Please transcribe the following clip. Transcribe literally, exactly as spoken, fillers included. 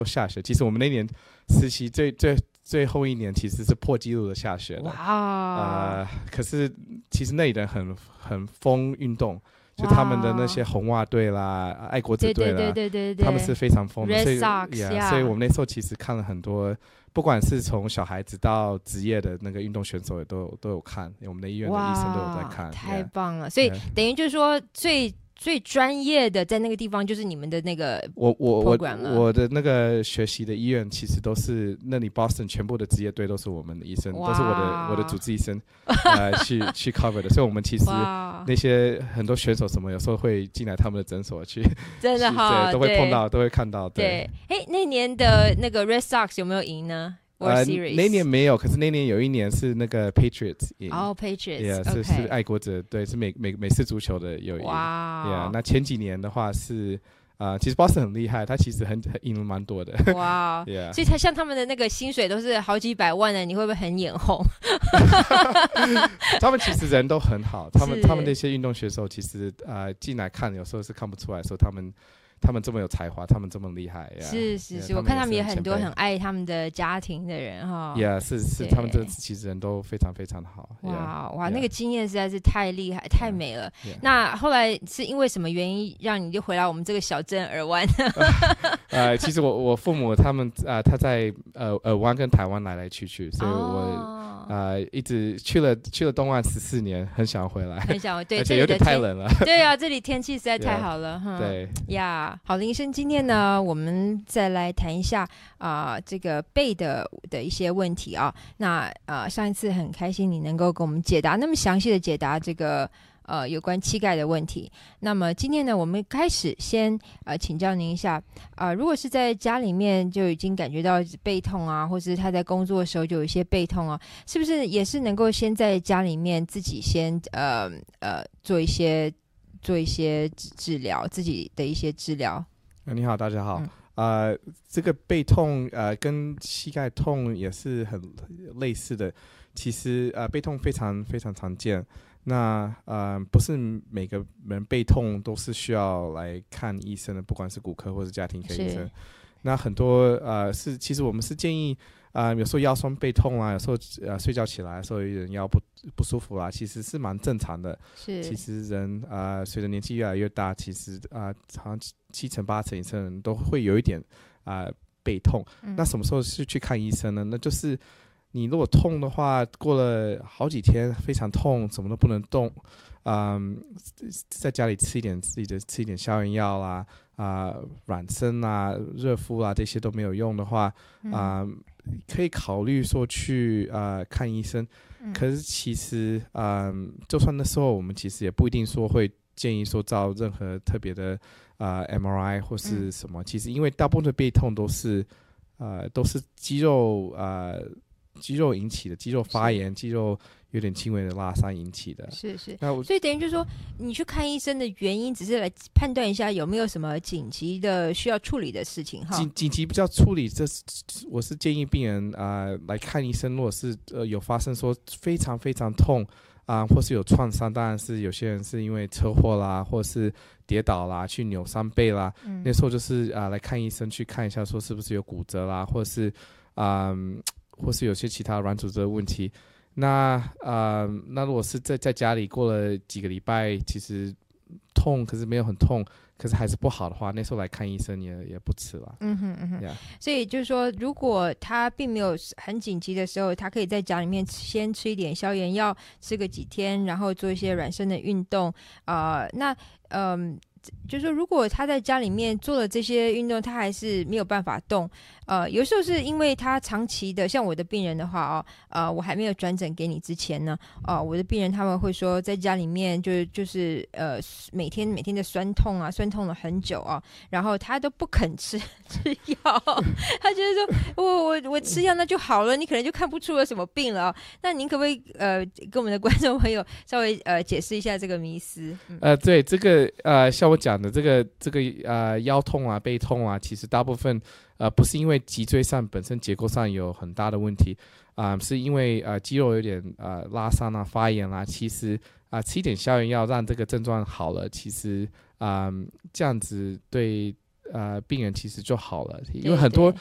下雪。其实我们那年实习最最最后一年其实是破纪录的下雪的。 哇、 呃，可是其实那里人很很疯运动。就他们的那些红袜队啦、爱国者队啦， 对对对对对， 他们是非常疯的， Red 所以 Sox, yeah, yeah. 所以我们那时候其实看了很多，不管是从小孩子到职业的那个运动选手也都有都有看，我们的医院的医生都有在看， 太棒了！ yeah, 所以等于就是说最。最专业的在那个地方就是你们的那个我我我我的那个学习的医院其实都是那里 Boston 全部的职业队都是我们的医生，都是我的我的主治医生呃去去 cover 的，所以我们其实那些很多选手什么有时候会进来他们的诊所去， 真的哈、哦， 都会碰到都会看到。对， 哎，那年的那个 Red Sox 有没有赢呢？ 呃，那年没有，可是那年有一年是那个 Patriots 赢。 哦、oh, Patriots， yeah, 是、okay. 是爱国者，对，是美美美式足球的有赢。 哇、 wow. yeah, 那前几年的话是，呃，其实 Boston 很厉害，他其实很很赢了蛮多的。 哇、wow. yeah. 所以他像他们的那个薪水都是好几百万的，你会不会很眼红？ 他们其实人都很好，他们他们那些运动选手其实呃进来看有时候是看不出来，说他们。他们这么有才华，他们这么厉害， yeah, 是是是， yeah, 我看他们也很多很爱他们的家庭的人哈。 yeah, 是是，他们这其实人都非常非常好。 哇、 yeah, 哇， yeah. 那个经验实在是太厉害、太美了。 Yeah, yeah. 那后来是因为什么原因让你就回来我们这个小镇尔湾？ 呃，其实我我父母他们啊、呃，他在呃尔湾跟台湾来来去去，所以我。哦呃，一直去了去了东岸十四年，很想回来， 很想对， 而且有点太冷了。 对啊，这里天气实在太好了，哈。 对呀，好，林医生，今天呢，我们再来谈一下啊、呃，这个背的的一些问题啊。那呃，上一次很开心你能够给我们解答那么详细的解答这个。呃，有关膝盖的问题。那么今天呢，我们开始先呃请教您一下，呃，如果是在家里面就已经感觉到背痛啊，或是他在工作的时候就有一些背痛啊，是不是也是能够先在家里面自己先呃呃做一些做一些治疗，自己的一些治疗？ 你好，大家好。 嗯呃，这个背痛呃跟膝盖痛也是很类似的，其实呃背痛非常非常常见。那呃，不是每个人背痛都是需要来看医生的，不管是骨科或是家庭科医生。那很多呃是，其实我们是建议啊、呃，有时候腰酸背痛啊，有时候呃睡觉起来的时候有点腰不不舒服啦，其实是蛮正常的。 是， 其实人啊、呃，随着年纪越来越大，其实啊、呃，好像七成八成以上人都会有一点啊、呃、背痛、嗯。那什么时候是去看医生呢？那就是你如果痛的话，过了好几天非常痛，什么都不能动，嗯，在家里吃一点自己的吃一点消炎药啦，啊、呃，软身啊、热敷啊这些都没有用的话，啊、呃嗯，可以考虑说去啊、呃、看医生。嗯、可是其实，嗯，就算那时候我们其实也不一定说会建议说照任何特别的啊、呃、M R I 或是什么、嗯。其实因为大部分的背痛都是呃都是肌肉啊。呃肌肉引起的肌肉发炎，肌肉有点轻微的拉伤引起的， 是是。 那我所以等于就是说，你去看医生的原因，只是来判断一下有没有什么紧急的需要处理的事情哈。 紧紧急不叫处理，这是我是建议病人啊、呃、来看医生，如果是呃有发生说非常非常痛啊、呃，或是有创伤，当然是有些人是因为车祸啦，或是跌倒啦，去扭伤背啦，嗯、那时候就是啊、呃、来看医生去看一下，说是不是有骨折啦，或是嗯。呃或是有些其他软组织的问题，那呃，那如果是在在家里过了几个礼拜，其实痛可是没有很痛，可是还是不好的话，那时候来看医生也也不迟了。 嗯哼嗯哼。 Yeah. 所以就是说，如果他并没有很紧急的时候，他可以在家里面先吃一点消炎药，吃个几天，然后做一些软身的运动啊、呃。那嗯。呃就是说，如果他在家里面做了这些运动，他还是没有办法动，呃，有时候是因为他长期的，像我的病人的话哦，呃，我还没有转诊给你之前呢，呃，我的病人他们会说，在家里面就就是呃，每天每天的酸痛啊，酸痛了很久啊，然后他都不肯吃吃药，他觉得说我我我吃药那就好了，你可能就看不出有什么病了、哦。那您可不可以呃跟我们的观众朋友稍微呃解释一下这个迷思？嗯、 呃，对，这个呃像我讲的这个这个呃腰痛啊背痛啊，其实大部分呃不是因为脊椎上本身结构上有很大的问题啊、呃，是因为呃肌肉有点呃拉伤啊发炎啊，其实啊、呃、吃一点消炎药让这个症状好了，其实啊、呃、这样子对呃病人其实就好了，因为很多